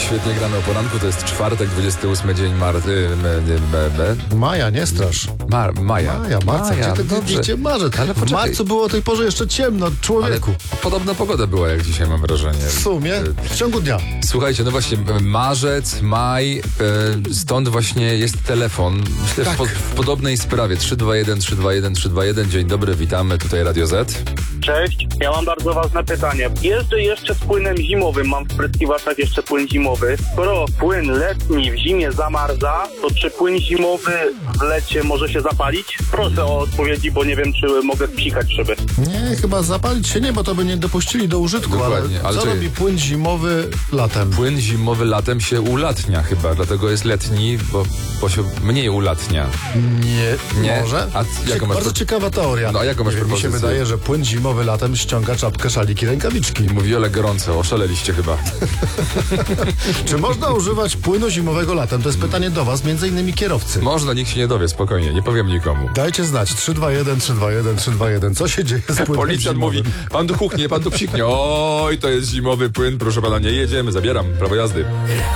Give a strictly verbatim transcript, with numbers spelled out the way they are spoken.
Świetnie gramy o poranku, to jest czwartek, dwudziesty ósmy dzień marty, b, b, b. Maja, nie strasz. Mar, maja. Maja, marca, Maja, gdzie ty dobrze. gdzie marzec? Ale w poczekaj. marcu było o tej porze jeszcze ciemno, Ale człowieku. podobna pogoda była jak dzisiaj, mam wrażenie. W sumie, w ciągu dnia. Słuchajcie, no właśnie, marzec, maj, e, stąd właśnie jest telefon. Myślę, Tak. w, po, w podobnej sprawie. trzy dwa jeden, trzy dwa jeden, trzy dwa jeden. Dzień dobry, witamy, tutaj Radio Z. Cześć, ja mam bardzo ważne pytanie. Jeżdżę jeszcze z płynem zimowym, mam w pryskiwaczach jeszcze płyn zimowy. Skoro płyn letni w zimie zamarza, to czy płyn zimowy w lecie może się zapalić? Proszę o odpowiedzi, bo nie wiem, czy mogę psikać szyby. Nie, chyba zapalić się nie, bo to by nie dopuścili do użytku, Dokładnie, ale, ale co czekaj. robi płyn zimowy latem? Płyn zimowy latem się ulatnia chyba, dlatego jest letni, bo, bo się mniej ulatnia. Nie, Nie? może? A jaką masz Bardzo pro- ciekawa teoria. No, a jaką masz Nie wiem, mi się propozycję? wydaje, że płyn zimowy latem ściąga czapkę, szaliki, rękawiczki. Mówi Ole gorąco, oszaleliście chyba. Czy można używać płynu zimowego latem? To jest pytanie do was, między innymi kierowcy. Można, nikt się nie dowie, spokojnie, nie powiem nikomu. Dajcie znać, trzy dwa jeden, trzy dwa jeden, trzy dwa jeden. Co się dzieje z płynem Policjant zimowym? mówi, pan tu huchnie, pan tu psiknie. Oj, to jest zimowy płyn, proszę pana, nie jedziemy, zabieram prawo jazdy.